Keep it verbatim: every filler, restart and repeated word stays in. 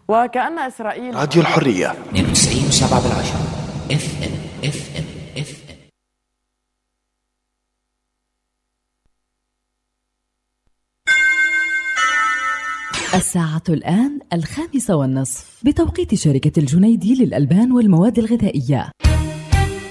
وكأن إسرائيل راديو الحرية اثنين وتسعين وسبعة بالعشرة اف ام اف ام اف ام. الساعة الآن الخامسة والنصف بتوقيت شركة الجنيدي للألبان والمواد الغذائية.